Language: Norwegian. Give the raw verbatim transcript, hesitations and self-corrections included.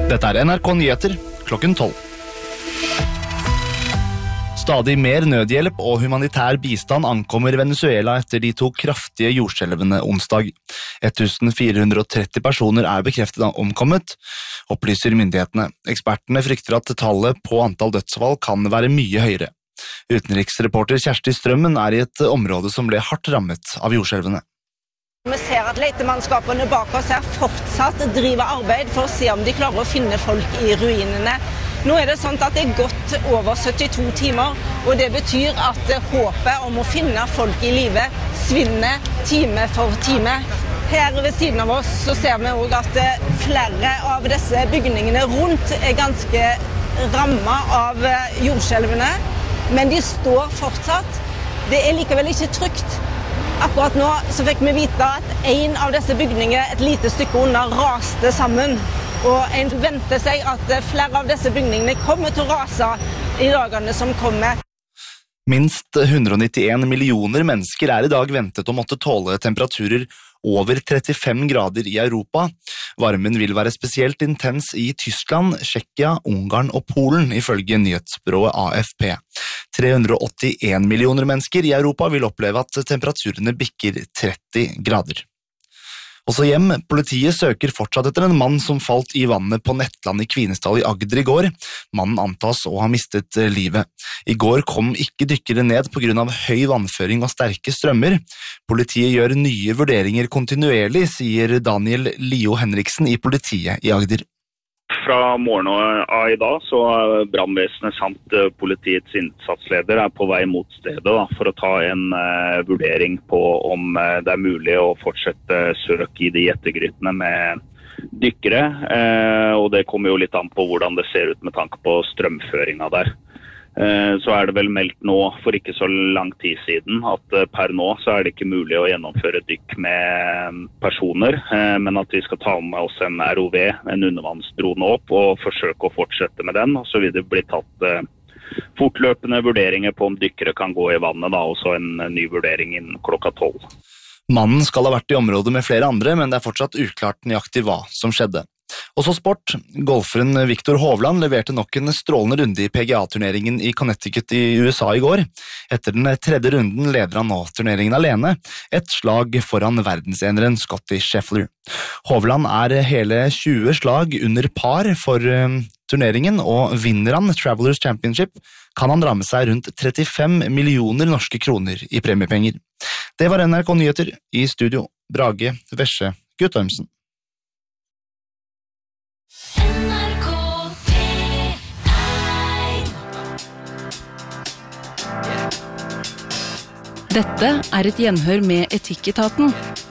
Dette er N R K Nyheter, klokken tolv. Stadig mer nødhjelp og humanitær bistand ankommer Venezuela etter de to kraftige jordskjelvene onsdag. fjorten hundre tretti personer er bekreftet omkommet, opplyser myndighetene. Ekspertene frykter at tallet på antall dødsfall kan være mye høyere. Utenriksreporter Kjersti Strømmen er i et område som ble hardt rammet av jordskjelvene. Vi ser at letemannskapene bak oss her fortsatt driver arbeid for å se om de klarer å finne folk i ruinene. Nå er det sånn at det er gått over syttito timer, og det betyr at håpet om å finne folk i live svinner time for time. Her ved siden av oss så ser vi også at flere av disse bygningene rundt er ganske rammet av jordskjelvene, men de står fortsatt. Det er likevel ikke trygt. Akkurat nå så fikk vi vite at en av disse bygningene et lite stykke under raste sammen. Og en venter seg at flere av disse bygningene kommer til å rase i dagene som kommer. Minst hundre nittien millioner mennesker er i dag ventet å måtte tåle temperaturer over trettifem grader i Europa. Varmen vil være spesielt intens i Tyskland, Tsjekkia, Ungarn og Polen, ifølge nyhetsbyrået A F P. tre hundre åttien millioner mennesker i Europa vil oppleve at temperaturene bikker tretti grader. Også hjem, politiet søker fortsatt etter en mann som falt i vannet på Nettland i Kvinesdal i Agder i går. Mannen antas å ha mistet livet. I går kom ikke dykkere ned på grunn av høy vannføring og sterke strømmer. Politiet gjør nye vurderinger kontinuerlig, sier Daniel Lio Henriksen i politiet i Agder. Fra morgenen av i dag så er brannvesenet samt politiets innsatsleder er på vei mot stedet da, for å ta en uh, vurdering på om uh, det er mulig å fortsette søk i de gjettegrytene med dykkere, uh, og det kommer jo litt an på hvordan det ser ut med tanke på strømføringa der. Uh, så er det vel meldt nå for ikke så lang tid siden at uh, per nå så er det ikke mulig å gjennomføre dykk med personer, uh, men at vi skal ta med oss en R O V, en undervannsdrone opp, og forsøke å fortsette med den, og så vil det bli tatt uh, fortløpende vurderinger på om dykkere kan gå i vannet, da, og så en uh, ny vurdering innen klokka tolv. Mannen skal ha vært i området med flere andre, men det er fortsatt uklart nøyaktig hva som skjedde. Også sport. Golferen Viktor Hovland leverte nok en strålende runde i P G A-turneringen i Connecticut i U S A i går. Etter den tredje runden leder han nå turneringen alene, et slag foran verdenseneren Scotty Scheffler. Hovland er hele tjue slag under par for uh, turneringen, og vinner han Travelers Championship, kan han dra med seg rundt trettifem millioner norske kroner i premiepenger. Det var N R K Nyheter. I studio, Brage Vesje Guttormsen. Dette er et gjenhør med Etikketaten.